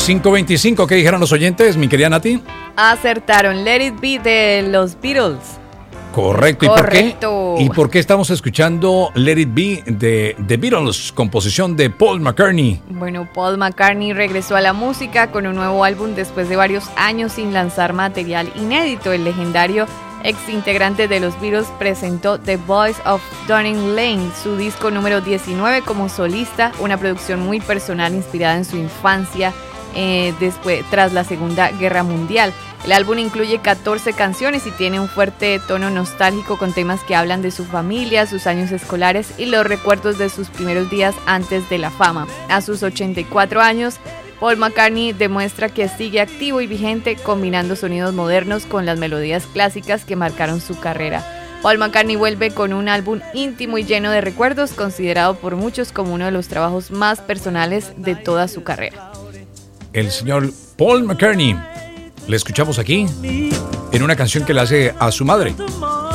5:25, ¿qué dijeron los oyentes, mi querida Nati? Acertaron, Let It Be de los Beatles. Correcto. Correcto. ¿Y por qué estamos escuchando Let It Be de The Beatles, composición de Paul McCartney? Bueno, Paul McCartney regresó a la música con un nuevo álbum después de varios años sin lanzar material inédito. El legendario ex integrante de los Beatles presentó The Boys of Dunning Lane, su disco número 19 como solista, una producción muy personal inspirada en su infancia tras la Segunda Guerra Mundial. El álbum incluye 14 canciones y tiene un fuerte tono nostálgico con temas que hablan de su familia, sus años escolares y los recuerdos de sus primeros días antes de la fama. A sus 84 años, Paul McCartney demuestra que sigue activo y vigente, combinando sonidos modernos con las melodías clásicas que marcaron su carrera. Paul McCartney vuelve con un álbum íntimo y lleno de recuerdos, considerado por muchos como uno de los trabajos más personales de toda su carrera. El señor Paul McCartney, le escuchamos aquí en una canción que le hace a su madre.